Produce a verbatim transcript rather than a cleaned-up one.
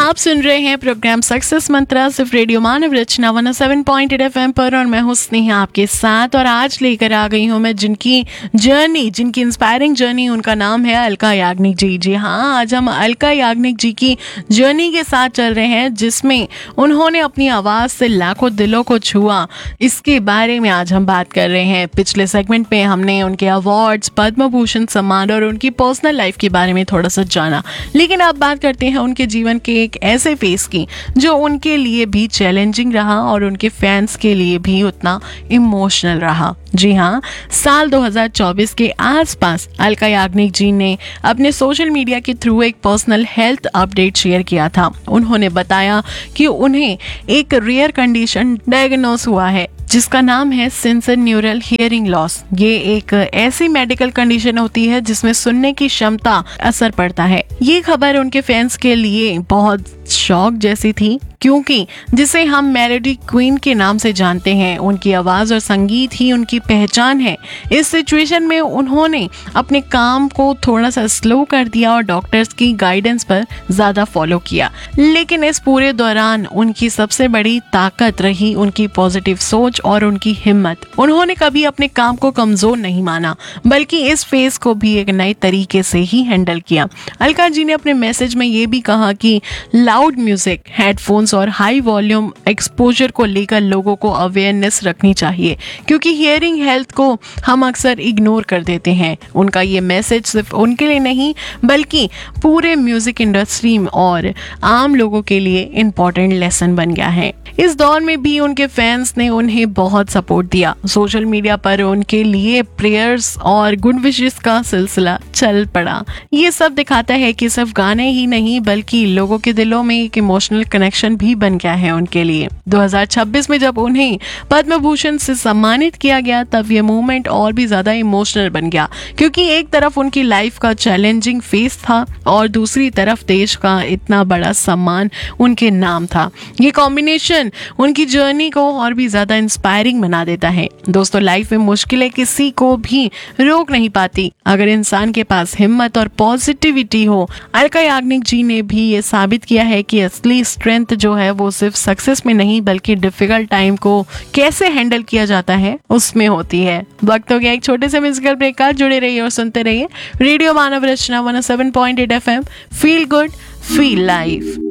आप सुन रहे हैं प्रोग्राम सक्सेस मंत्रा सिर्फ रेडियो मानव रचना one O seven point eight F M पर और मैं हूं स्नेहा आपके साथ। और आज लेकर आ गई हूं मैं जिनकी जर्नी, जिनकी इंस्पायरिंग जर्नी, उनका नाम है अलका याग्निक जी। जी हाँ, आज हम अलका याग्निक जी की जर्नी के साथ चल रहे हैं जिसमें उन्होंने अपनी आवाज़ से लाखों दिलों को छुआ। इसके बारे में आज हम बात कर रहे हैं। पिछले सेगमेंट में हमने उनके अवार्ड्स, पद्म भूषण सम्मान और उनकी पर्सनल लाइफ के बारे में थोड़ा सा जाना, लेकिन अब बात करते हैं उनके जीवन के एक ऐसे फेस की जो उनके लिए भी चैलेंजिंग रहा और उनके फैंस के लिए भी उतना इमोशनल रहा। जी हाँ, साल दो हज़ार चौबीस के आसपास अलका याग्निक जी ने अपने सोशल मीडिया के थ्रू एक पर्सनल हेल्थ अपडेट शेयर किया था। उन्होंने बताया कि उन्हें एक रेयर कंडीशन डायग्नोस हुआ है जिसका नाम है सेंसर न्यूरल हियरिंग लॉस। ये एक ऐसी मेडिकल कंडीशन होती है जिसमें सुनने की क्षमता असर पड़ता है। ये खबर उनके फैंस के लिए बहुत शॉक जैसी थी क्योंकि जिसे हम मेलोडी क्वीन के नाम से जानते हैं, उनकी आवाज और संगीत ही उनकी पहचान है। इस सिचुएशन में उन्होंने अपने काम को थोड़ा सा स्लो कर दिया और डॉक्टर्स की गाइडेंस पर ज्यादा फॉलो किया। लेकिन इस पूरे दौरान उनकी सबसे बड़ी ताकत रही उनकी पॉजिटिव सोच और उनकी हिम्मत। उन्होंने कभी अपने काम को कमजोर नहीं माना बल्कि इस फेज को भी एक नए तरीके से ही हैंडल किया। अलका जी ने अपने मैसेज में ये भी कहा कि लाउड म्यूजिक, हेडफोन्स और हाई वॉल्यूम एक्सपोजर को लेकर लोगों को अवेयरनेस रखनी चाहिए क्योंकि हियरिंग हेल्थ को हम अक्सर इग्नोर कर देते हैं। उनका ये मैसेज सिर्फ उनके लिए नहीं बल्कि पूरे म्यूजिक इंडस्ट्री और आम लोगों के लिए इम्पोर्टेंट लेसन बन गया है। इस दौर में भी उनके फैंस ने उन्हें बहुत सपोर्ट दिया। सोशल मीडिया पर उनके लिए प्रेयर्स और गुड विशेस का सिलसिला चल पड़ा। ये सब दिखाता है कि सिर्फ गाने ही नहीं बल्कि लोगों के दिलों में एक इमोशनल कनेक्शन भी बन गया है उनके लिए। दो हज़ार छब्बीस में जब उन्हें पद्म भूषण से सम्मानित किया गया तब ये मूवमेंट और भी ज्यादा इमोशनल बन गया क्योंकि एक तरफ उनकी लाइफ का चैलेंजिंग फेस था और दूसरी तरफ देश का इतना बड़ा सम्मान उनके नाम था। ये कॉम्बिनेशन उनकी जर्नी को और भी ज्यादा इंस्पायरिंग बना देता है। दोस्तों, लाइफ में मुश्किलें किसी को भी रोक नहीं पाती अगर इंसान के पास हिम्मत और पॉजिटिविटी हो। अलका याग्निक जी ने भी ये साबित किया है कि असली स्ट्रेंथ जो है वो सिर्फ सक्सेस में नहीं बल्कि डिफिकल्ट टाइम को कैसे हैंडल किया जाता है उसमें होती है। वक्त हो गया एक छोटे से म्यूजिकल ब्रेक का। जुड़े रहिए और सुनते रहिए रेडियो मानव रचना one O seven point eight F M. Feel good, feel live.